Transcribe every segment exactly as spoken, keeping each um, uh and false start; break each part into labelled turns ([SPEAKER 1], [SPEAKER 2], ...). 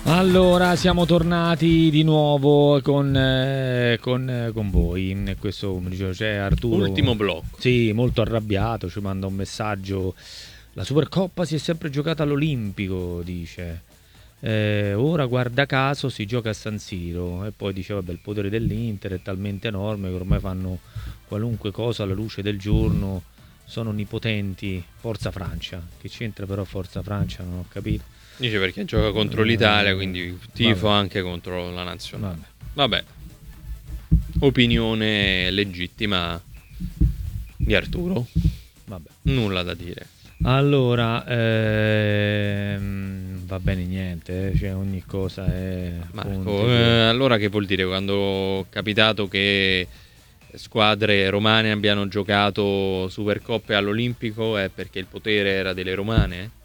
[SPEAKER 1] Allora, siamo tornati di nuovo con, eh, con, eh, con voi. Questo c'è Arturo.
[SPEAKER 2] Ultimo blocco.
[SPEAKER 1] Sì, molto arrabbiato, ci manda un messaggio. La Supercoppa si è sempre giocata all'Olimpico, dice. Eh, ora, guarda caso, si gioca a San Siro. E poi dice, vabbè, il potere dell'Inter è talmente enorme che ormai fanno qualunque cosa alla luce del giorno. Sono onnipotenti. Forza Francia. Che c'entra però Forza Francia? Non ho capito.
[SPEAKER 2] Dice perché gioca contro l'Italia, quindi tifo vabbè. Anche contro la nazionale. Vabbè. vabbè. Opinione legittima di Arturo.
[SPEAKER 1] Vabbè.
[SPEAKER 2] Nulla da dire.
[SPEAKER 1] Allora, ehm, va bene niente, eh, cioè ogni cosa è...
[SPEAKER 2] Marco, eh, allora che vuol dire quando è capitato che squadre romane abbiano giocato Supercoppe all'Olimpico è perché il potere era delle romane?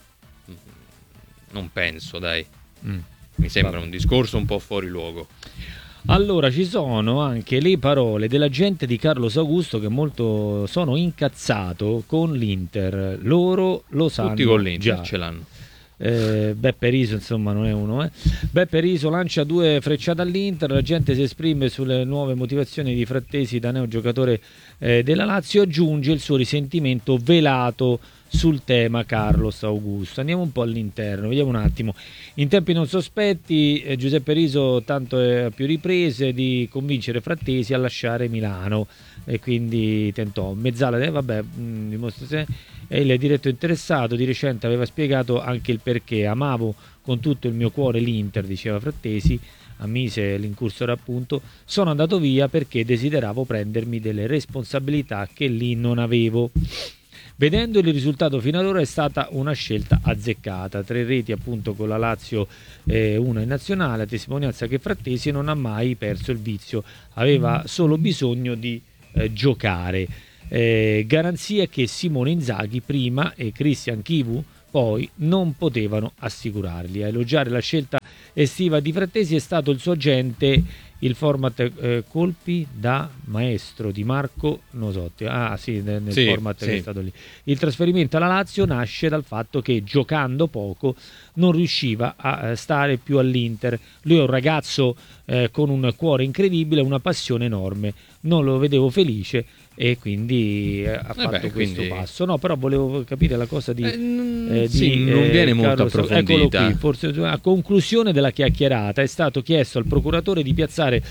[SPEAKER 2] Non penso, dai. Mm. Mi sembra Vabbè. un discorso un po' fuori luogo.
[SPEAKER 1] Allora, ci sono anche le parole dell'agente di Carlos Augusto che molto sono incazzato con l'Inter. Loro lo sanno.
[SPEAKER 2] Tutti con l'Inter
[SPEAKER 1] già.
[SPEAKER 2] ce l'hanno.
[SPEAKER 1] Eh, Beppe Riso insomma non è uno eh. Beppe Riso lancia due frecciate all'Inter, la gente si esprime sulle nuove motivazioni di Frattesi da neogiocatore eh, della Lazio, aggiunge il suo risentimento velato sul tema Carlos Augusto. Andiamo un po' all'interno, vediamo un attimo. In tempi non sospetti eh, Giuseppe Riso tanto è a più riprese di convincere Frattesi a lasciare Milano e quindi tentò Mezzala, eh, vabbè mh, dimostra se e il diretto interessato di recente aveva spiegato anche il perché. Amavo con tutto il mio cuore l'Inter, diceva Frattesi, ammise l'incursore appunto, sono andato via perché desideravo prendermi delle responsabilità che lì non avevo. Vedendo il risultato fino ad ora è stata una scelta azzeccata, tre reti appunto con la Lazio, eh, una in nazionale, a testimonianza che Frattesi non ha mai perso il vizio, aveva solo bisogno di eh, giocare. Eh, garanzie che Simone Inzaghi prima e Christian Chivu poi non potevano assicurargli. A elogiare la scelta estiva di Frattesi è stato il suo agente, il format eh, colpi da maestro di Marco Nosotti. Ah sì, nel, nel
[SPEAKER 2] sì,
[SPEAKER 1] format
[SPEAKER 2] sì.
[SPEAKER 1] che è stato lì. Il trasferimento alla Lazio nasce dal fatto che giocando poco non riusciva a stare più all'Inter. Lui è un ragazzo eh, con un cuore incredibile, una passione enorme. Non lo vedevo felice e quindi eh, ha fatto
[SPEAKER 2] beh,
[SPEAKER 1] questo
[SPEAKER 2] quindi...
[SPEAKER 1] passo. No, però volevo capire la cosa di...
[SPEAKER 2] Eh, n-
[SPEAKER 1] eh,
[SPEAKER 2] sì,
[SPEAKER 1] di
[SPEAKER 2] non
[SPEAKER 1] eh,
[SPEAKER 2] viene molto
[SPEAKER 1] Carlos,
[SPEAKER 2] approfondita.
[SPEAKER 1] Eccolo qui, forse a conclusione della chiacchierata è stato chiesto al procuratore di piazzare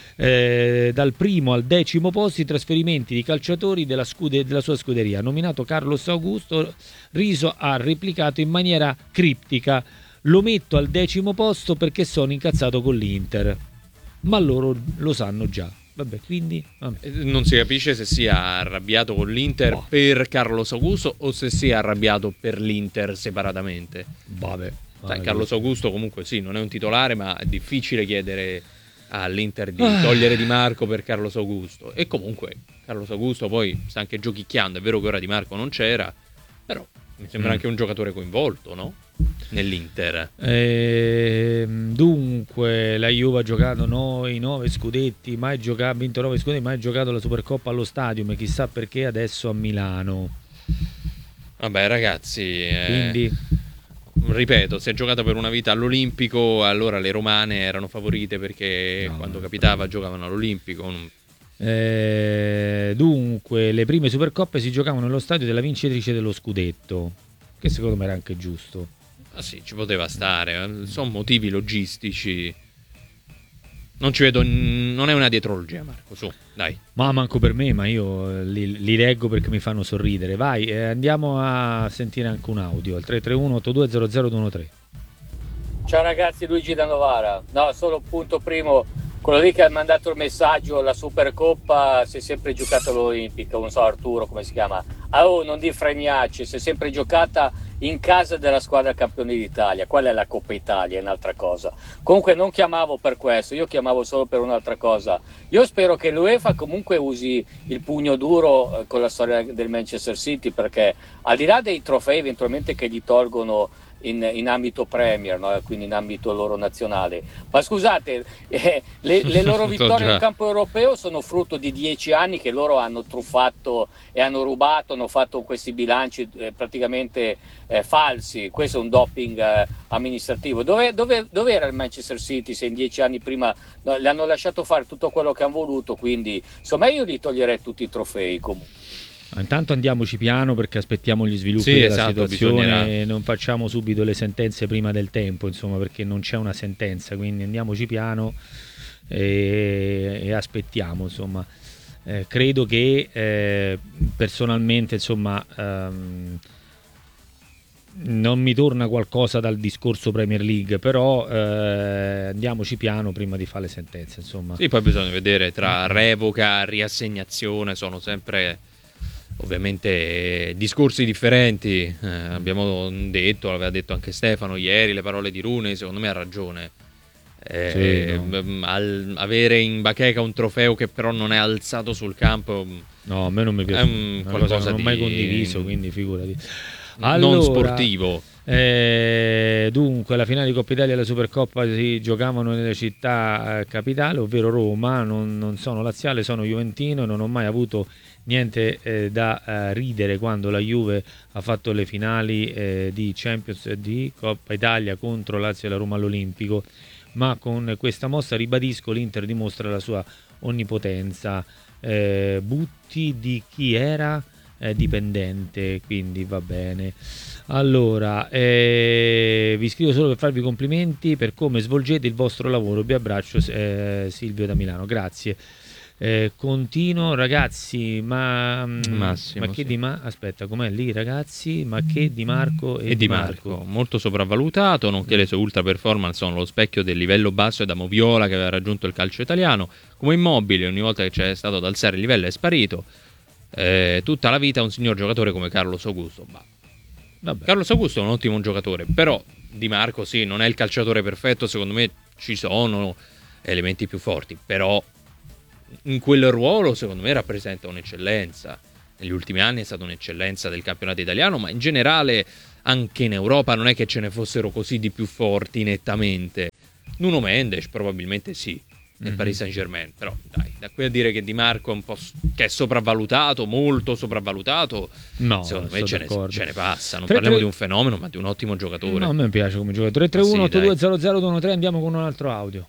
[SPEAKER 1] eh, dal primo al decimo posto i trasferimenti di calciatori della, scude, della sua scuderia. Nominato Carlos Augusto, Riso ha replicato in maniera criptica: lo metto al decimo posto perché sono incazzato con l'Inter, ma loro lo sanno già. Vabbè, quindi vabbè.
[SPEAKER 2] Non si capisce se sia arrabbiato con l'Inter oh. per Carlos Augusto o se sia arrabbiato per l'Inter separatamente.
[SPEAKER 1] Vabbè,
[SPEAKER 2] Sai,
[SPEAKER 1] vabbè.
[SPEAKER 2] Carlos Augusto comunque sì, non è un titolare, ma è difficile chiedere all'Inter di ah. togliere Di Marco per Carlos Augusto. E comunque Carlos Augusto poi sta anche giochicchiando. È vero che ora Di Marco non c'era, però mi sembra mm. anche un giocatore coinvolto, no? Nell'Inter.
[SPEAKER 1] Eh, dunque la Juve ha giocato noi nove scudetti, mai giocato, ha vinto nove scudetti, mai giocato la Supercoppa allo Stadium, chissà perché adesso a Milano.
[SPEAKER 2] Vabbè ragazzi, eh,
[SPEAKER 1] quindi
[SPEAKER 2] ripeto, si è giocato per una vita all'Olimpico, allora le romane erano favorite perché no, quando capitava giocavano all'Olimpico.
[SPEAKER 1] Eh, dunque le prime Supercoppe si giocavano nello stadio della vincitrice dello scudetto, che secondo me era anche giusto.
[SPEAKER 2] Ah sì, ci poteva stare, sono motivi logistici. Non ci vedo, non è una dietrologia, Marco, su, dai.
[SPEAKER 1] Ma manco per me, ma io li, li leggo perché mi fanno sorridere. Vai, eh, andiamo a sentire anche un audio, al tre tre uno otto due zero zero due uno tre.
[SPEAKER 3] Ciao ragazzi, Luigi da Novara. No, solo punto primo, quello lì che ha mandato il messaggio, la Supercoppa si è sempre giocata all'Olimpico, non so Arturo come si chiama. Ah, oh, non di fregnacci, si è sempre giocata in casa della squadra campione d'Italia. Quella è la Coppa Italia, è un'altra cosa. Comunque non chiamavo per questo, io chiamavo solo per un'altra cosa. Io spero che l'UEFA comunque usi il pugno duro eh, con la storia del Manchester City, perché al di là dei trofei eventualmente che gli tolgono in, in ambito Premier, no? Quindi in ambito loro nazionale. Ma scusate, eh, le, le loro vittorie in campo europeo sono frutto di dieci anni che loro hanno truffato e hanno rubato, hanno fatto questi bilanci eh, praticamente eh, falsi. Questo è un doping eh, amministrativo. Dove, dove, dove era il Manchester City se in dieci anni prima no, le hanno lasciato fare tutto quello che hanno voluto? Quindi insomma io gli toglierei tutti i trofei comunque.
[SPEAKER 1] Intanto andiamoci piano perché aspettiamo gli sviluppi
[SPEAKER 2] sì,
[SPEAKER 1] della
[SPEAKER 2] esatto,
[SPEAKER 1] situazione
[SPEAKER 2] bisognerà.
[SPEAKER 1] e non facciamo subito le sentenze prima del tempo, insomma, perché non c'è una sentenza, quindi andiamoci piano e, e aspettiamo, insomma. Eh, credo che eh, personalmente, insomma, ehm, non mi torna qualcosa dal discorso Premier League, però eh, andiamoci piano prima di fare le sentenze, insomma.
[SPEAKER 2] Sì, poi bisogna vedere tra revoca, riassegnazione, sono sempre ovviamente discorsi differenti. Eh, abbiamo detto, l'aveva detto anche Stefano ieri, le parole di Rooney, secondo me ha ragione. Eh,
[SPEAKER 1] sì, no.
[SPEAKER 2] al, avere in bacheca un trofeo che però non è alzato sul campo,
[SPEAKER 1] no, a me non mi piace,
[SPEAKER 2] è un,
[SPEAKER 1] una
[SPEAKER 2] qualcosa
[SPEAKER 1] cosa che non ho
[SPEAKER 2] di
[SPEAKER 1] mai condiviso, quindi figurati.
[SPEAKER 2] non
[SPEAKER 1] Allora,
[SPEAKER 2] sportivo.
[SPEAKER 1] Eh, dunque, la finale di Coppa Italia e la Supercoppa si giocavano nelle città eh, capitali, ovvero Roma. Non, non sono laziale, sono juventino e non ho mai avuto niente eh, da eh, ridere quando la Juve ha fatto le finali eh, di Champions e di Coppa Italia contro Lazio e la Roma all'Olimpico. Ma con questa mossa, ribadisco, l'Inter dimostra la sua onnipotenza. Eh, Butti di chi era? Eh, dipendente, quindi va bene. Allora, eh, vi scrivo solo per farvi complimenti per come svolgete il vostro lavoro. Vi abbraccio, eh, Silvio da Milano, grazie. Eh, continuo, ragazzi, ma,
[SPEAKER 2] Massimo,
[SPEAKER 1] ma che
[SPEAKER 2] sì.
[SPEAKER 1] di ma aspetta, com'è lì, ragazzi? Ma che Di Marco e,
[SPEAKER 2] E Di Marco, Marco, molto sopravvalutato, nonché le sue ultra performance sono lo specchio del livello basso da Moviola che aveva raggiunto il calcio italiano. Come Immobile, ogni volta che c'è stato ad alzare il livello è sparito. Eh, tutta la vita un signor giocatore come Carlos Augusto. Bah.
[SPEAKER 1] Vabbè.
[SPEAKER 2] Carlos Augusto è un ottimo giocatore, però Di Marco sì, non è il calciatore perfetto, secondo me ci sono elementi più forti, però in quel ruolo secondo me rappresenta un'eccellenza. Negli ultimi anni è stata un'eccellenza del campionato italiano, ma in generale anche in Europa non è che ce ne fossero così di più forti nettamente. Nuno Mendes probabilmente sì, nel mm-hmm. Paris Saint-Germain, però dai, da qui a dire che Di Marco è un po' che è sopravvalutato, molto sopravvalutato,
[SPEAKER 1] no,
[SPEAKER 2] secondo me ce ne, ce ne passa. Non
[SPEAKER 1] tre,
[SPEAKER 2] parliamo
[SPEAKER 1] tre...
[SPEAKER 2] di un fenomeno, ma di un ottimo giocatore.
[SPEAKER 1] No, a me piace come giocatore. tre tre uno otto due zero zero due uno tre, andiamo con un altro audio.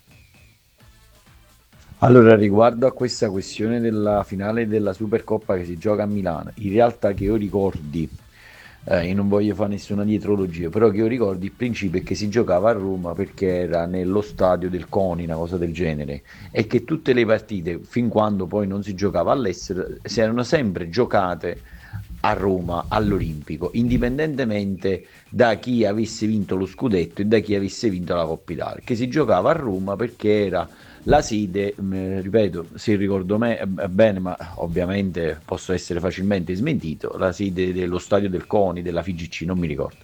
[SPEAKER 4] Allora, riguardo a questa questione della finale della Supercoppa che si gioca a Milano, in realtà che io ricordi, eh, io non voglio fare nessuna dietrologia, però che io ricordi il principio è che si giocava a Roma perché era nello stadio del CONI, una cosa del genere, e che tutte le partite, fin quando poi non si giocava all'estero, si erano sempre giocate a Roma, all'Olimpico, indipendentemente da chi avesse vinto lo scudetto e da chi avesse vinto la Coppa Italia, che si giocava a Roma perché era la sede, mh, ripeto, se ricordo me, eh, bene, ma ovviamente posso essere facilmente smentito, la sede dello stadio del CONI, della F I G C, non mi ricordo.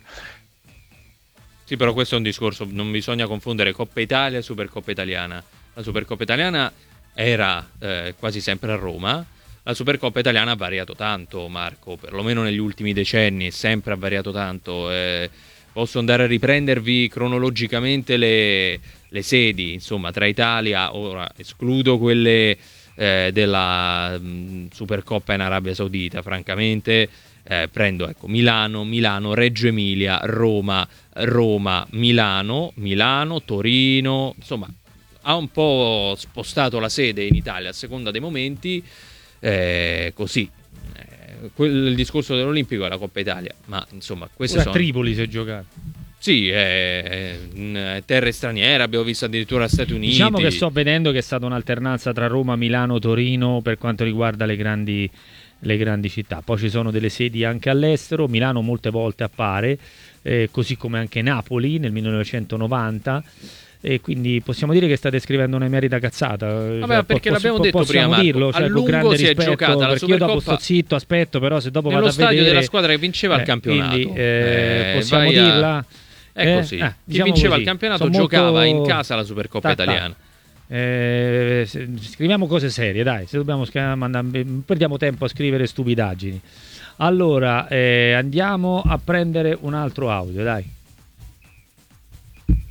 [SPEAKER 2] Sì, però questo è un discorso, non bisogna confondere Coppa Italia e Supercoppa Italiana. La Supercoppa Italiana era eh, quasi sempre a Roma, la Supercoppa Italiana ha variato tanto, Marco, perlomeno negli ultimi decenni, sempre ha variato tanto. Eh, posso andare a riprendervi cronologicamente le... le sedi, insomma, tra Italia, ora escludo quelle eh, della mh, Supercoppa in Arabia Saudita, francamente, eh, prendo ecco Milano, Milano, Reggio Emilia, Roma, Roma, Milano, Milano, Torino, insomma, ha un po' spostato la sede in Italia a seconda dei momenti, eh, così. Eh, quel, il discorso dell'Olimpico è la Coppa Italia, ma insomma, queste sono...
[SPEAKER 1] A Tripoli si è giocato.
[SPEAKER 2] Sì, è, è terre straniere, abbiamo visto addirittura Stati Uniti.
[SPEAKER 1] Diciamo che sto vedendo che è stata un'alternanza tra Roma, Milano, Torino per quanto riguarda le grandi, le grandi città. Poi ci sono delle sedi anche all'estero, Milano molte volte appare, eh, così come anche Napoli nel millenovecentonovanta. E quindi possiamo dire che state scrivendo una emerita cazzata.
[SPEAKER 2] Vabbè,
[SPEAKER 1] cioè,
[SPEAKER 2] perché
[SPEAKER 1] po-
[SPEAKER 2] l'abbiamo
[SPEAKER 1] po-
[SPEAKER 2] detto
[SPEAKER 1] possiamo
[SPEAKER 2] prima,
[SPEAKER 1] dirlo, cioè,
[SPEAKER 2] a
[SPEAKER 1] con
[SPEAKER 2] lungo
[SPEAKER 1] grande
[SPEAKER 2] si è
[SPEAKER 1] rispetto,
[SPEAKER 2] giocata la
[SPEAKER 1] perché io dopo
[SPEAKER 2] Supercoppa
[SPEAKER 1] sto zitto, aspetto, però se dopo
[SPEAKER 2] nello
[SPEAKER 1] vado a
[SPEAKER 2] stadio
[SPEAKER 1] vedere
[SPEAKER 2] della squadra che vinceva
[SPEAKER 1] eh,
[SPEAKER 2] il campionato.
[SPEAKER 1] quindi, eh,
[SPEAKER 2] Eh,
[SPEAKER 1] possiamo
[SPEAKER 2] vai a-
[SPEAKER 1] dirla.
[SPEAKER 2] È
[SPEAKER 1] Eh,
[SPEAKER 2] così.
[SPEAKER 1] eh,
[SPEAKER 2] Chi
[SPEAKER 1] diciamo
[SPEAKER 2] vinceva
[SPEAKER 1] così.
[SPEAKER 2] il campionato
[SPEAKER 1] Sono
[SPEAKER 2] giocava
[SPEAKER 1] molto-
[SPEAKER 2] in casa la Supercoppa
[SPEAKER 1] Ta, ta.
[SPEAKER 2] italiana.
[SPEAKER 1] Eh, se- scriviamo cose serie, dai, se dobbiamo sc- mandare- perdiamo tempo a scrivere stupidaggini. Allora, eh, andiamo a prendere un altro audio, dai.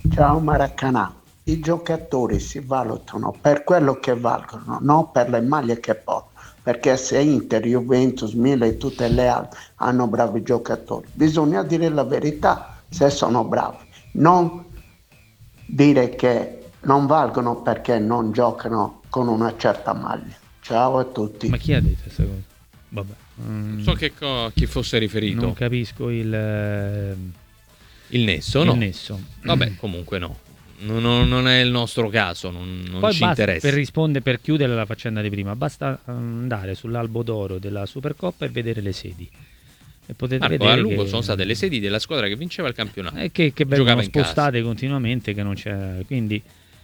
[SPEAKER 5] Ciao Maracanà. I giocatori si valutano per quello che valgono, non per le maglie che portano. Perché se Inter, Juventus, Milan e tutte le altre hanno bravi giocatori, bisogna dire la verità se sono bravi, non dire che non valgono perché non giocano con una certa maglia. Ciao a tutti.
[SPEAKER 1] Ma chi ha detto questa cosa? Vabbè.
[SPEAKER 2] Non so che co- chi fosse riferito.
[SPEAKER 1] Non capisco il, eh,
[SPEAKER 2] il nesso,
[SPEAKER 1] il
[SPEAKER 2] no?
[SPEAKER 1] nesso.
[SPEAKER 2] Vabbè, comunque no. Non, non- non è il nostro caso, non, non
[SPEAKER 1] Poi
[SPEAKER 2] ci
[SPEAKER 1] basta,
[SPEAKER 2] interessa.
[SPEAKER 1] per rispondere, per chiudere la faccenda di prima, basta andare sull'albo d'oro della Supercoppa e vedere le sedi. E potete
[SPEAKER 2] Marco,
[SPEAKER 1] vedere
[SPEAKER 2] a lungo
[SPEAKER 1] che,
[SPEAKER 2] sono state le sedi della squadra che vinceva il campionato.
[SPEAKER 1] eh, che, che vengono
[SPEAKER 2] Giocava in casa.
[SPEAKER 1] spostate continuamente, che non c'è. Quindi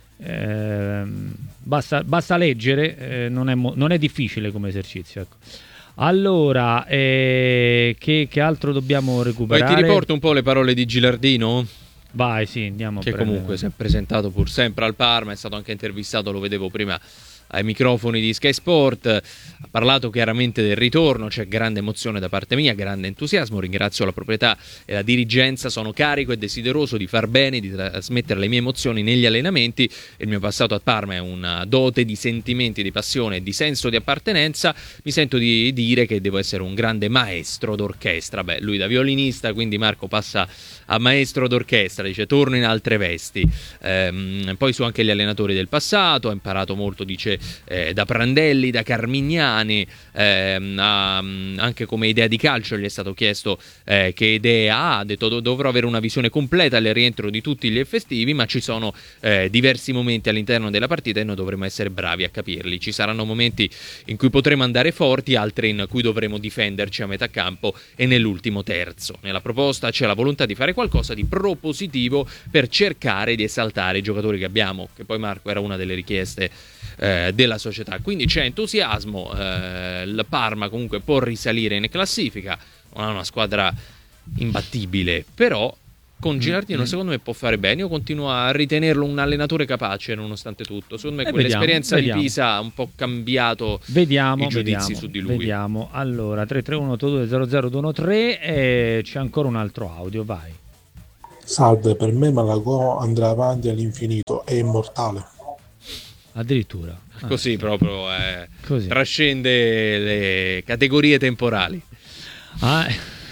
[SPEAKER 1] ehm, basta, basta leggere, eh, non, è mo- non è difficile come esercizio. Ecco. Allora, eh, che, che altro dobbiamo
[SPEAKER 2] Poi
[SPEAKER 1] recuperare?
[SPEAKER 2] ti riporto un po' le parole di Gilardino,
[SPEAKER 1] Vai, sì, andiamo a
[SPEAKER 2] che
[SPEAKER 1] prendere-
[SPEAKER 2] comunque si è presentato pur sempre al Parma, è stato anche intervistato, lo vedevo prima ai microfoni di Sky Sport, ha parlato chiaramente del ritorno, c'è grande emozione da parte mia, grande entusiasmo, ringrazio la proprietà e la dirigenza, sono carico e desideroso di far bene, di trasmettere le mie emozioni negli allenamenti, il mio passato a Parma è una dote di sentimenti, di passione e di senso di appartenenza, mi sento di dire che devo essere un grande maestro d'orchestra, beh lui da violinista, quindi Marco passa a maestro d'orchestra, dice torno in altre vesti, ehm, poi su anche gli allenatori del passato, ha imparato molto, dice eh, da Prandelli, da Carmignani, ehm, ha, anche come idea di calcio gli è stato chiesto eh, che idee ha, ha detto dovrò avere una visione completa al rientro di tutti gli effettivi, ma ci sono eh, diversi momenti all'interno della partita e noi dovremo essere bravi a capirli, ci saranno momenti in cui potremo andare forti, altri in cui dovremo difenderci a metà campo e nell'ultimo terzo. Nella proposta c'è la volontà di fare qualcosa di propositivo per cercare di esaltare i giocatori che abbiamo, che poi Marco era una delle richieste eh, della società, quindi c'è entusiasmo, eh, il Parma comunque può risalire in classifica, non ha una squadra imbattibile, però con Gilardino mm-hmm. secondo me può fare bene, io continuo a ritenerlo un allenatore capace nonostante tutto, secondo me
[SPEAKER 1] eh,
[SPEAKER 2] quell'esperienza
[SPEAKER 1] vediamo,
[SPEAKER 2] di
[SPEAKER 1] vediamo.
[SPEAKER 2] Pisa ha un po' cambiato
[SPEAKER 1] vediamo,
[SPEAKER 2] i giudizi
[SPEAKER 1] vediamo,
[SPEAKER 2] su di lui.
[SPEAKER 1] Vediamo, allora tre tre uno otto due zero zero due uno tre e c'è ancora un altro audio, vai.
[SPEAKER 6] Salve, per me Malagò andrà avanti all'infinito, è immortale.
[SPEAKER 1] Addirittura. Ah,
[SPEAKER 2] Così
[SPEAKER 1] sì.
[SPEAKER 2] proprio eh,
[SPEAKER 1] Così.
[SPEAKER 2] trascende le categorie temporali.
[SPEAKER 1] Ah,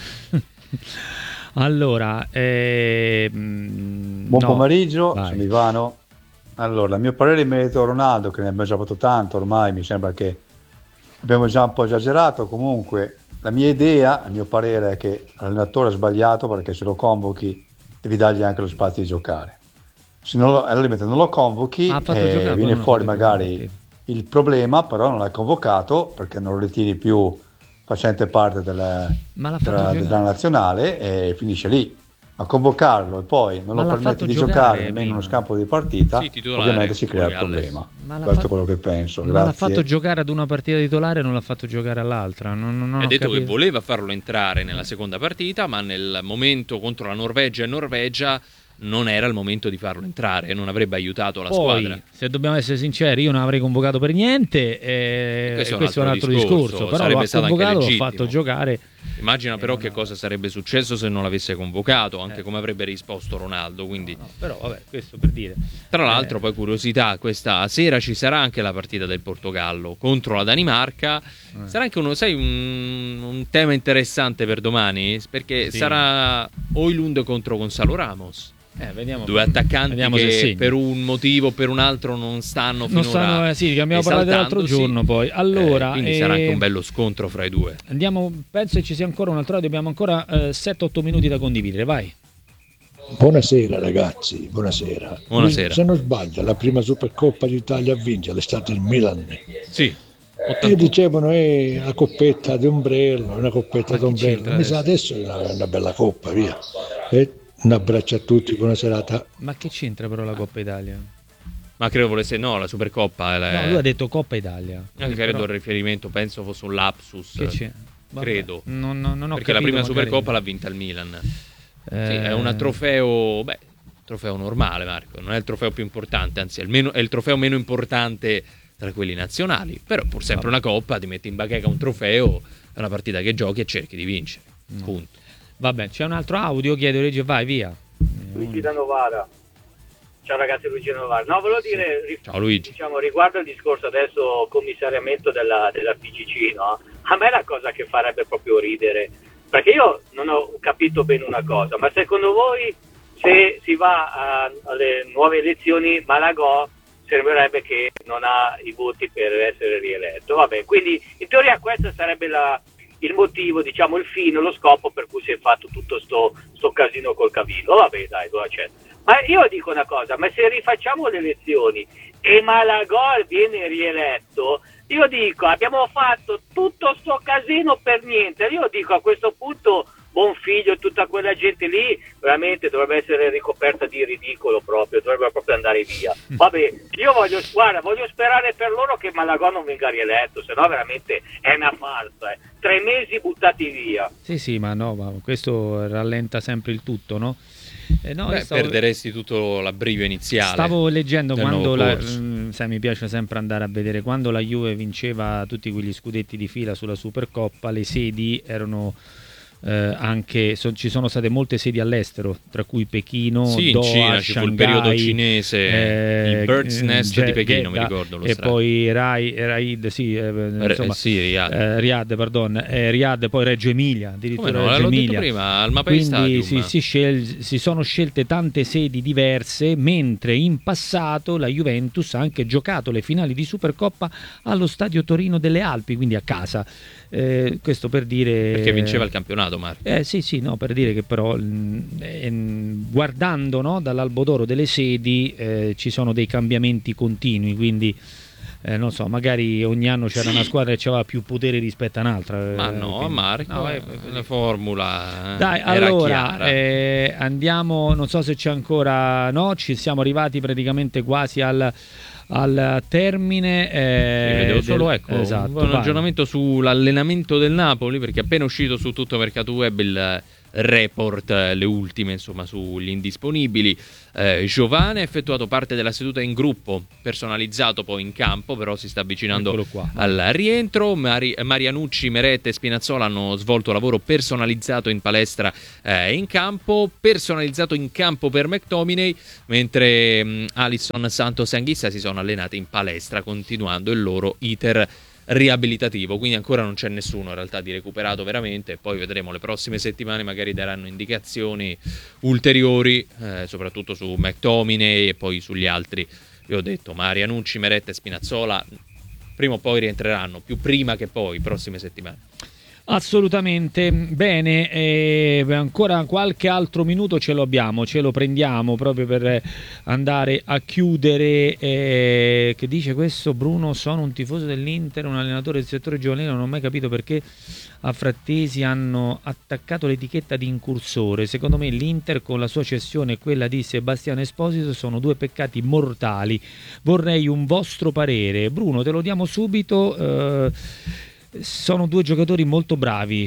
[SPEAKER 1] allora, ehm,
[SPEAKER 7] buon
[SPEAKER 1] no,
[SPEAKER 7] pomeriggio,
[SPEAKER 1] vai.
[SPEAKER 7] sono Ivano. Allora, il mio parere in merito a Ronaldo, che ne abbiamo già fatto tanto, ormai mi sembra che abbiamo già un po' esagerato. Comunque, la mia idea, il mio parere è che l'allenatore ha sbagliato, perché se lo convochi devi dargli anche lo spazio di giocare. Se non lo, al limite non lo convochi,
[SPEAKER 1] Ah, ha fatto
[SPEAKER 7] eh,
[SPEAKER 1] giocare,
[SPEAKER 7] viene
[SPEAKER 1] non
[SPEAKER 7] fuori
[SPEAKER 1] ho fatto
[SPEAKER 7] magari
[SPEAKER 1] giocare.
[SPEAKER 7] il problema, però non l'hai convocato perché non lo ritiri più facente parte della,
[SPEAKER 1] Ma l'ha fatto
[SPEAKER 7] della,
[SPEAKER 1] giocare.
[SPEAKER 7] della nazionale e finisce lì. A convocarlo e poi non
[SPEAKER 1] Ma
[SPEAKER 7] lo
[SPEAKER 1] l'ha
[SPEAKER 7] permetti
[SPEAKER 1] fatto
[SPEAKER 7] di
[SPEAKER 1] giocare
[SPEAKER 7] giocare nemmeno in
[SPEAKER 1] prima.
[SPEAKER 7] uno scampo di partita,
[SPEAKER 2] Sì, titolare,
[SPEAKER 7] ovviamente si crea il
[SPEAKER 2] Galles.
[SPEAKER 7] problema.
[SPEAKER 1] Ma l'ha
[SPEAKER 7] Questo è
[SPEAKER 1] fatto-
[SPEAKER 7] quello che penso.
[SPEAKER 1] Ma l'ha
[SPEAKER 7] Grazie.
[SPEAKER 1] fatto giocare ad una partita titolare e non l'ha fatto giocare all'altra. Non, non, non
[SPEAKER 2] Ha
[SPEAKER 1] ho
[SPEAKER 2] detto che
[SPEAKER 1] capito.
[SPEAKER 2] voleva farlo entrare nella seconda partita, ma nel momento contro la Norvegia e Norvegia non era il momento di farlo entrare e non avrebbe aiutato la
[SPEAKER 1] Poi,
[SPEAKER 2] squadra.
[SPEAKER 1] se dobbiamo essere sinceri, io non avrei convocato per niente. E
[SPEAKER 2] questo
[SPEAKER 1] questo,
[SPEAKER 2] è un
[SPEAKER 1] è un
[SPEAKER 2] altro
[SPEAKER 1] altro discorso.
[SPEAKER 2] discorso,
[SPEAKER 1] Però
[SPEAKER 2] sarebbe
[SPEAKER 1] l'ho
[SPEAKER 2] stato anche
[SPEAKER 1] convocato, l'ho
[SPEAKER 2] legittimo.
[SPEAKER 1] fatto giocare.
[SPEAKER 2] Immagina però
[SPEAKER 1] Eh,
[SPEAKER 2] che
[SPEAKER 1] no.
[SPEAKER 2] cosa sarebbe successo se non l'avesse convocato, anche
[SPEAKER 1] Eh.
[SPEAKER 2] come avrebbe risposto Ronaldo. Quindi,
[SPEAKER 1] No, però, vabbè, questo per dire.
[SPEAKER 2] tra l'altro,
[SPEAKER 1] Eh.
[SPEAKER 2] poi curiosità, questa sera ci sarà anche la partita del Portogallo contro la Danimarca.
[SPEAKER 1] Eh.
[SPEAKER 2] Sarà anche uno, sai, un, un tema interessante per domani, perché
[SPEAKER 1] Sì.
[SPEAKER 2] sarà Højlund contro Gonzalo Ramos.
[SPEAKER 1] Eh, vediamo.
[SPEAKER 2] Due attaccanti
[SPEAKER 1] Vediamo se
[SPEAKER 2] che
[SPEAKER 1] segna.
[SPEAKER 2] per un motivo o per un altro non stanno
[SPEAKER 1] Non
[SPEAKER 2] finora
[SPEAKER 1] stanno, eh, sì, che abbiamo parlato l'altro
[SPEAKER 2] esaltandosi.
[SPEAKER 1] giorno poi. Allora,
[SPEAKER 2] Eh, quindi
[SPEAKER 1] eh,
[SPEAKER 2] sarà anche un bello scontro fra i due.
[SPEAKER 1] andiamo, penso che ci sia ancora un altro audio, abbiamo ancora eh, sette otto minuti da condividere, vai.
[SPEAKER 8] Buonasera ragazzi, buonasera.
[SPEAKER 2] Buonasera.
[SPEAKER 8] Se non sbaglio, la prima Supercoppa d'Italia a vincere è stata il Milan.
[SPEAKER 2] Sì,
[SPEAKER 8] E dicevano è una coppetta di ombrello, una coppetta
[SPEAKER 1] Ma
[SPEAKER 8] di
[SPEAKER 1] chi
[SPEAKER 8] ombrello.
[SPEAKER 1] c'entra
[SPEAKER 8] Mi sa adesso è una, una bella coppa, via. E un abbraccio a tutti, buona serata.
[SPEAKER 1] Ma che c'entra però la Coppa Italia?
[SPEAKER 2] ma credo volesse no, la Supercoppa.
[SPEAKER 1] No, lui ha detto Coppa Italia.
[SPEAKER 2] Anche
[SPEAKER 1] Però-
[SPEAKER 2] credo il riferimento, penso fosse un lapsus.
[SPEAKER 1] Che c'è? Vabbè,
[SPEAKER 2] Credo.
[SPEAKER 1] Non, non- non ho
[SPEAKER 2] Perché la
[SPEAKER 1] capito,
[SPEAKER 2] prima
[SPEAKER 1] magari.
[SPEAKER 2] Supercoppa l'ha vinta il Milan.
[SPEAKER 1] Eh,
[SPEAKER 2] Sì, è un trofeo, beh, trofeo normale, Marco, non è il trofeo più importante, anzi è il, meno- è il trofeo meno importante tra quelli nazionali, però pur sempre una coppa, ti metti in bacheca un trofeo, è una partita che giochi e cerchi di vincere, punto.
[SPEAKER 1] Vabbè, c'è un altro audio, chiedo Reggio, vai via.
[SPEAKER 9] Luigi da Novara. ciao ragazzi, Luigi Novara. No, volevo dire, ri-
[SPEAKER 2] Ciao Luigi.
[SPEAKER 9] diciamo, riguardo il discorso adesso commissariamento della, della P G C, no? A me la cosa che farebbe proprio ridere, perché io non ho capito bene una cosa, ma secondo voi se si va a, alle nuove elezioni Malagò sembrerebbe che non ha i voti per essere rieletto? Vabbè, quindi in teoria questo sarebbe la, il motivo, diciamo il fine, lo scopo per cui si è fatto tutto sto, sto casino col Cavildo. Vabbè, dai, lo accetto. Ma io dico una cosa, ma se rifacciamo le elezioni e Malagò viene rieletto, io dico abbiamo fatto tutto sto casino per niente. Io dico a questo punto Bonfiglio e tutta quella gente lì veramente dovrebbe essere ricoperta di ridicolo proprio, dovrebbe proprio andare via. Vabbè, io voglio, guarda, voglio sperare per loro che Malagò non venga rieletto, se no veramente è una farsa, eh. Tre mesi buttati via.
[SPEAKER 1] Sì, sì, ma no, ma questo rallenta sempre il tutto, no? Eh, no,
[SPEAKER 2] Beh,
[SPEAKER 1] stavo...
[SPEAKER 2] perderesti tutto l'abbrivio iniziale.
[SPEAKER 1] Stavo leggendo quando la,
[SPEAKER 2] mh,
[SPEAKER 1] sai, mi piace sempre andare a vedere quando la Juve vinceva tutti quegli scudetti di fila sulla Supercoppa, le sedi erano eh, anche so, ci sono state molte sedi all'estero, tra cui Pechino,
[SPEAKER 2] sì,
[SPEAKER 1] Doha,
[SPEAKER 2] in Cina ci fu il periodo cinese,
[SPEAKER 1] eh,
[SPEAKER 2] il Bird's Nest
[SPEAKER 1] Ge-
[SPEAKER 2] di Pechino,
[SPEAKER 1] Jeddah,
[SPEAKER 2] mi ricordo lo
[SPEAKER 1] e
[SPEAKER 2] stadio.
[SPEAKER 1] poi Rai, Raid, sì, eh, insomma,
[SPEAKER 2] eh, sì, Riyadh.
[SPEAKER 1] Eh, Riyadh, pardon, eh, Riyadh, poi Reggio Emilia, addirittura
[SPEAKER 2] Come no,
[SPEAKER 1] Reggio
[SPEAKER 2] l'ho
[SPEAKER 1] Emilia.
[SPEAKER 2] detto prima, al Mapei
[SPEAKER 1] Quindi
[SPEAKER 2] Stadium.
[SPEAKER 1] si, si, scel- si sono scelte tante sedi diverse, mentre in passato la Juventus ha anche giocato le finali di Supercoppa allo Stadio Torino delle Alpi, quindi a casa. Eh, questo per dire...
[SPEAKER 2] Perché vinceva il campionato, Marco.
[SPEAKER 1] Eh sì, sì, no, per dire che però mh, ehm, guardando, no, dall'albo d'oro delle sedi eh, ci sono dei cambiamenti continui, quindi eh, non so, magari ogni anno c'era una squadra che aveva più potere rispetto a un'altra.
[SPEAKER 2] Ma
[SPEAKER 1] eh,
[SPEAKER 2] no,
[SPEAKER 1] quindi...
[SPEAKER 2] Marco,
[SPEAKER 1] no, eh,
[SPEAKER 2] la formula
[SPEAKER 1] Dai,
[SPEAKER 2] era
[SPEAKER 1] allora
[SPEAKER 2] chiara.
[SPEAKER 1] eh, andiamo, non so se c'è ancora, no, ci siamo arrivati praticamente quasi al, al termine. Eh,
[SPEAKER 2] Sì, vedevo solo
[SPEAKER 1] del...
[SPEAKER 2] ecco,
[SPEAKER 1] esatto,
[SPEAKER 2] un
[SPEAKER 1] vai.
[SPEAKER 2] ragionamento sull'allenamento del Napoli, perché è appena uscito su tutto Mercato Web il report, le ultime insomma sugli indisponibili. eh, Giovane ha effettuato parte della seduta in gruppo, personalizzato poi in campo, però si sta avvicinando al rientro. Mari- Marianucci, Meret e Spinazzola hanno svolto lavoro personalizzato in palestra e eh, in campo, personalizzato in campo per McTominay, mentre mh, Alisson, Santos e Anguissa si sono allenati in palestra continuando il loro iter riabilitativo, quindi ancora non c'è nessuno in realtà di recuperato veramente. Poi vedremo, le prossime settimane magari daranno indicazioni ulteriori, eh, soprattutto su McTominay e poi sugli altri. Vi ho detto, Marianucci, Meret e Spinazzola prima o poi rientreranno, più prima che poi, prossime settimane.
[SPEAKER 1] Assolutamente, bene, eh, ancora qualche altro minuto ce lo abbiamo, ce lo prendiamo proprio per andare a chiudere. Eh, che dice questo Bruno? Sono un tifoso dell'Inter, un allenatore del settore giovanile, non ho mai capito perché a Frattesi hanno attaccato l'etichetta di incursore. Secondo me l'Inter con la sua cessione e quella di Sebastiano Esposito sono due peccati mortali. Vorrei un vostro parere. Bruno, te lo diamo subito. Eh, sono due giocatori molto bravi,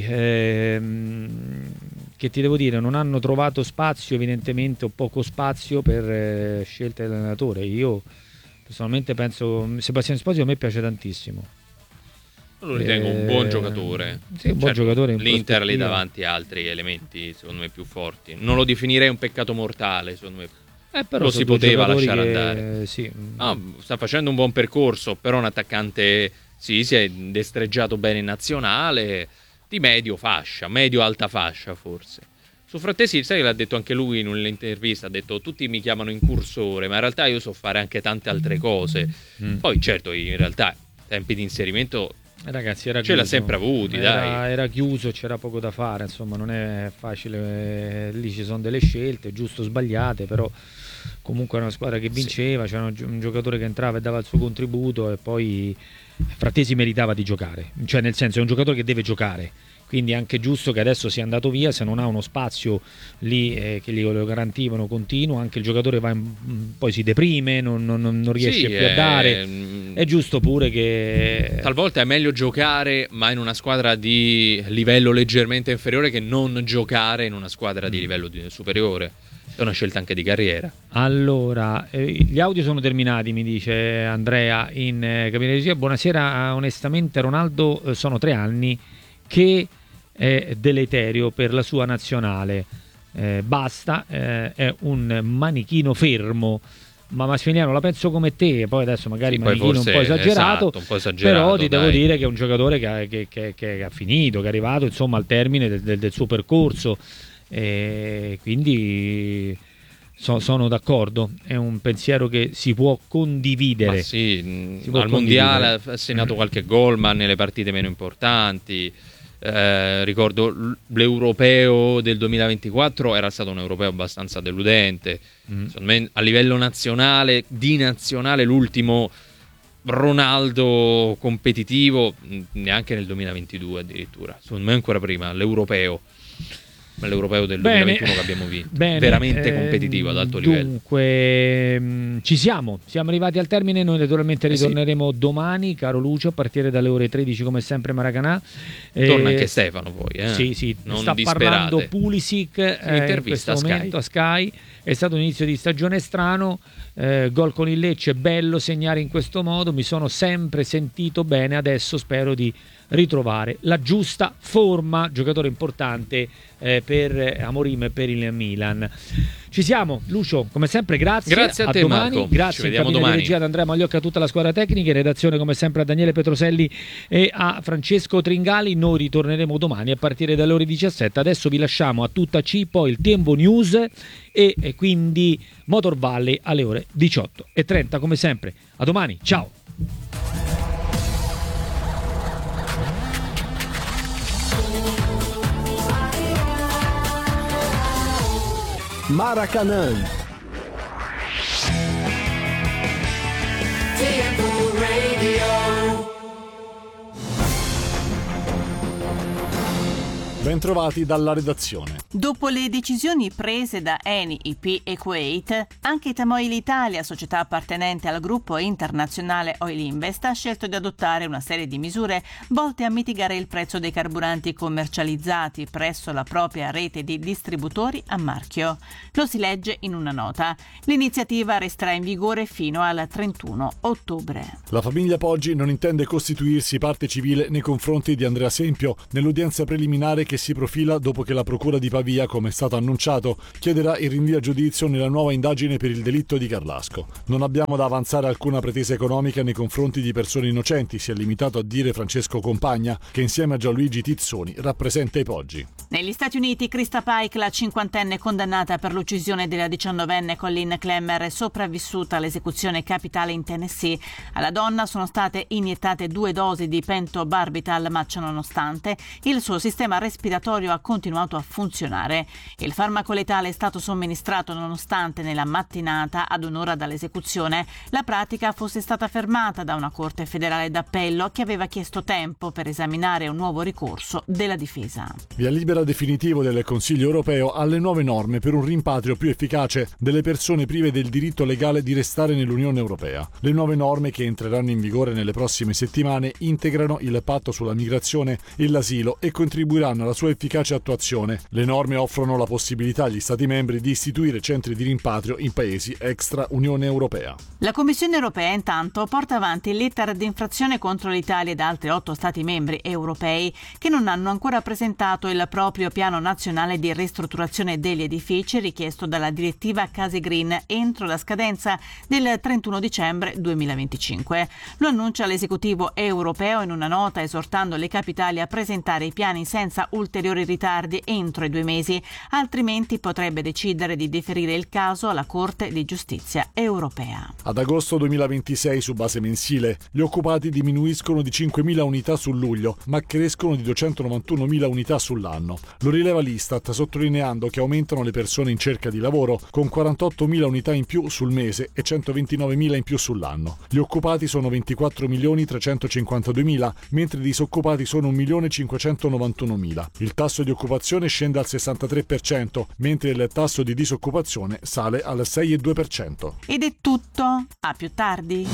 [SPEAKER 1] ehm, che ti devo dire, non hanno trovato spazio evidentemente, o poco spazio per eh, scelte dell'allenatore. Io personalmente penso, Sebastiano Esposito a me piace tantissimo.
[SPEAKER 2] Lo ritengo un buon giocatore.
[SPEAKER 1] Sì, un buon
[SPEAKER 2] Certo,
[SPEAKER 1] giocatore in
[SPEAKER 2] l'Inter lì
[SPEAKER 1] prospettiva.
[SPEAKER 2] davanti a altri elementi secondo me più forti. Non lo definirei un peccato mortale, secondo me.
[SPEAKER 1] Eh, però
[SPEAKER 2] lo
[SPEAKER 1] sono
[SPEAKER 2] si
[SPEAKER 1] due
[SPEAKER 2] poteva
[SPEAKER 1] giocatori
[SPEAKER 2] lasciare
[SPEAKER 1] che,
[SPEAKER 2] andare.
[SPEAKER 1] sì.
[SPEAKER 2] No, sta facendo un buon percorso, però un attaccante sì, si è destreggiato bene in nazionale, di medio fascia, medio-alta fascia forse. Su Frattesi, sai che l'ha detto anche lui in un'intervista, ha detto tutti mi chiamano incursore, ma in realtà io so fare anche tante altre cose. Mm. Poi certo, in realtà tempi di inserimento
[SPEAKER 1] Ragazzi, era
[SPEAKER 2] ce l'ha
[SPEAKER 1] chiuso.
[SPEAKER 2] sempre avuti,
[SPEAKER 1] era,
[SPEAKER 2] dai.
[SPEAKER 1] Era chiuso, c'era poco da fare, insomma non è facile, lì ci sono delle scelte, giusto o sbagliate, però comunque era una squadra che vinceva, sì. C'era un giocatore che entrava e dava il suo contributo e poi Frattesi meritava di giocare, cioè nel senso è un giocatore che deve giocare, quindi è anche giusto che adesso sia andato via, se non ha uno spazio lì eh, che glielo garantivano continuo, anche il giocatore va in, poi si deprime, non, non, non riesce
[SPEAKER 2] sì,
[SPEAKER 1] più
[SPEAKER 2] è...
[SPEAKER 1] a dare, è giusto pure che
[SPEAKER 2] talvolta è meglio giocare ma in una squadra di livello leggermente inferiore che non giocare in una squadra di livello superiore. È una scelta anche di carriera.
[SPEAKER 1] Allora, eh, gli audio sono terminati, mi dice Andrea in eh, cabina di regia. Buonasera, onestamente Ronaldo eh, sono tre anni che è deleterio per la sua nazionale. Eh, basta, eh, è un manichino fermo. ma Massimiliano la penso come te, poi adesso magari
[SPEAKER 2] sì,
[SPEAKER 1] Manichino un po' esagerato,
[SPEAKER 2] esatto, un po' esagerato,
[SPEAKER 1] però ti
[SPEAKER 2] dai.
[SPEAKER 1] devo dire che è un giocatore che ha, che, che, che ha finito, che è arrivato insomma al termine del, del, del suo percorso, e quindi so, sono d'accordo, è un pensiero che si può condividere.
[SPEAKER 2] Ma sì,
[SPEAKER 1] si può
[SPEAKER 2] al
[SPEAKER 1] condividere.
[SPEAKER 2] mondiale ha segnato qualche gol, ma nelle partite meno importanti. Eh, ricordo l'europeo del duemilaventiquattro era stato un europeo abbastanza deludente. Mm. Secondo me, a livello nazionale, di nazionale, l'ultimo Ronaldo competitivo neanche nel duemilaventidue addirittura, secondo me ancora prima, l'europeo l'europeo del
[SPEAKER 1] bene,
[SPEAKER 2] duemilaventuno che abbiamo vinto,
[SPEAKER 1] bene,
[SPEAKER 2] veramente
[SPEAKER 1] eh,
[SPEAKER 2] competitivo ad alto
[SPEAKER 1] dunque,
[SPEAKER 2] livello.
[SPEAKER 1] Dunque mh, ci siamo, siamo arrivati al termine, noi naturalmente ritorneremo eh sì. domani, caro Lucio, a partire dalle ore tredici come sempre Maracanã.
[SPEAKER 2] Torna
[SPEAKER 1] eh,
[SPEAKER 2] anche Stefano poi, eh?
[SPEAKER 1] Sì, sì,
[SPEAKER 2] non
[SPEAKER 1] sta
[SPEAKER 2] disperate.
[SPEAKER 1] parlando Pulisic eh, in questo
[SPEAKER 2] a Sky.
[SPEAKER 1] momento a Sky, è stato un inizio di stagione strano, eh, gol con il Lecce, bello segnare in questo modo, mi sono sempre sentito bene, adesso spero di ritrovare la giusta forma, giocatore importante eh, per Amorim e per il Milan. Ci siamo, Lucio, come sempre grazie,
[SPEAKER 2] grazie a, a te
[SPEAKER 1] domani,
[SPEAKER 2] Marco,
[SPEAKER 1] grazie in cabina
[SPEAKER 2] domani.
[SPEAKER 1] di regia ad Andrea Magliocca, a tutta la squadra tecnica, in redazione come sempre a Daniele Petroselli e a Francesco Tringali. Noi ritorneremo domani a partire dalle ore diciassette, adesso vi lasciamo a tutta C, poi il Tempo News e, e quindi Motor Valley alle ore diciotto e trenta come sempre. A domani, ciao.
[SPEAKER 10] Maracanã. Bentrovati dalla redazione.
[SPEAKER 11] Dopo le decisioni prese da Eni, I P e Kuwait, anche Tamoil Italia, società appartenente al gruppo internazionale Oil Invest, ha scelto di adottare una serie di misure volte a mitigare il prezzo dei carburanti commercializzati presso la propria rete di distributori a marchio. Lo si legge in una nota. L'iniziativa resterà in vigore fino al trentuno ottobre.
[SPEAKER 10] La famiglia Poggi non intende costituirsi parte civile nei confronti di Andrea Sempio nell'udienza preliminare che si profila dopo che la procura di Pavia, come è stato annunciato, chiederà il rinvio a giudizio nella nuova indagine per il delitto di Carlasco. Non abbiamo da avanzare alcuna pretesa economica nei confronti di persone innocenti, si è limitato a dire Francesco Compagna, che insieme a Gianluigi Tizzoni rappresenta i Poggi.
[SPEAKER 11] Negli Stati Uniti, Krista Pike, la cinquantenne condannata per l'uccisione della diciannovenne Colleen Clemmer, è sopravvissuta all'esecuzione capitale in Tennessee. Alla donna sono state iniettate due dosi di pentobarbital, ma ciononostante il suo sistema respiratorio ha continuato a funzionare. Il farmaco letale è stato somministrato nonostante nella mattinata, ad un'ora dall'esecuzione, la pratica fosse stata fermata da una corte federale d'appello che aveva chiesto tempo per esaminare un nuovo ricorso della difesa.
[SPEAKER 10] Via libera definitivo del Consiglio europeo alle nuove norme per un rimpatrio più efficace delle persone prive del diritto legale di restare nell'Unione Europea. Le nuove norme, che entreranno in vigore nelle prossime settimane, integrano il patto sulla migrazione e l'asilo e contribuiranno alla sua efficace attuazione. Le norme offrono la possibilità agli Stati membri di istituire centri di rimpatrio in paesi extra Unione Europea.
[SPEAKER 11] La Commissione europea intanto porta avanti lettera di infrazione contro l'Italia ed altri otto Stati membri europei che non hanno ancora presentato il proprio piano nazionale di ristrutturazione degli edifici richiesto dalla direttiva Case Green entro la scadenza del trentuno dicembre duemilaventicinque. Lo annuncia l'esecutivo europeo in una nota esortando le capitali a presentare i piani senza ulteriori ritardi entro i due mesi, altrimenti potrebbe decidere di deferire il caso alla Corte di Giustizia europea.
[SPEAKER 10] Ad agosto duemilaventisei, su base mensile, gli occupati diminuiscono di cinquemila unità su luglio, ma crescono di duecentonovantunomila unità sull'anno. Lo rileva l'Istat, sottolineando che aumentano le persone in cerca di lavoro, con quarantottomila unità in più sul mese e centoventinovemila in più sull'anno. Gli occupati sono ventiquattro milioni trecentocinquantaduemila, mentre i disoccupati sono un milione cinquecentonovantunomila. Il tasso di occupazione scende al sessantatré per cento, mentre il tasso di disoccupazione sale al sei virgola due per cento.
[SPEAKER 11] Ed è tutto. A più tardi.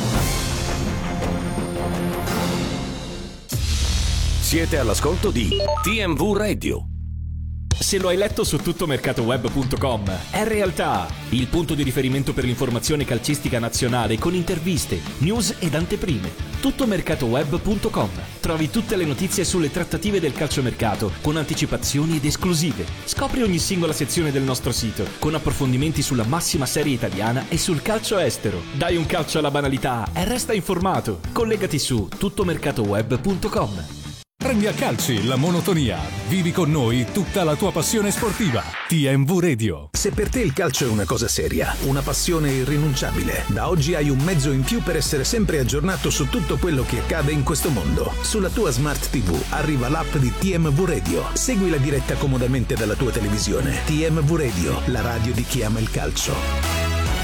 [SPEAKER 12] Siete all'ascolto di T M V Radio. Se lo hai letto su tuttomercatoweb punto com, è realtà! Il punto di riferimento per l'informazione calcistica nazionale con interviste, news ed anteprime. tuttomercatoweb punto com. Trovi tutte le notizie sulle trattative del calciomercato con anticipazioni ed esclusive. Scopri ogni singola sezione del nostro sito con approfondimenti sulla massima serie italiana e sul calcio estero. Dai un calcio alla banalità e resta informato. Collegati su tuttomercatoweb punto com.
[SPEAKER 13] Prendi a calci la monotonia. Vivi con noi tutta la tua passione sportiva. T M V Radio.
[SPEAKER 14] Se per te il calcio è una cosa seria, una passione irrinunciabile, da oggi hai un mezzo in più per essere sempre aggiornato su tutto quello che accade in questo mondo. Sulla tua Smart tivù arriva l'app di T M V Radio. Segui la diretta comodamente dalla tua televisione. T M V Radio, la radio di chi ama il calcio.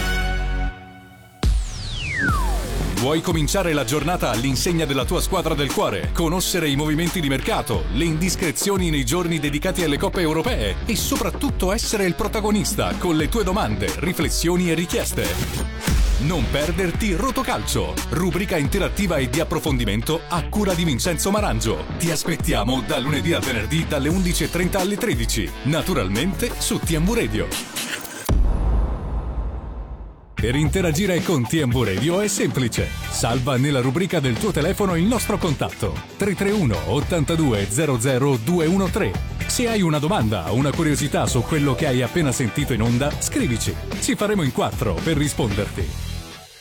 [SPEAKER 13] Vuoi cominciare la giornata all'insegna della tua squadra del cuore? Conoscere i movimenti di mercato, le indiscrezioni nei giorni dedicati alle coppe europee e soprattutto essere il protagonista con le tue domande, riflessioni e richieste. Non perderti Rotocalcio, rubrica interattiva e di approfondimento a cura di Vincenzo Marangio. Ti aspettiamo da lunedì a venerdì dalle undici e trenta alle tredici, naturalmente su T M V Radio. Per interagire con T M V Radio è semplice. Salva nella rubrica del tuo telefono il nostro contatto tre tre uno ottantadue zero zero due uno tre. Se hai una domanda o una curiosità su quello che hai appena sentito in onda, scrivici. Ci faremo in quattro per risponderti.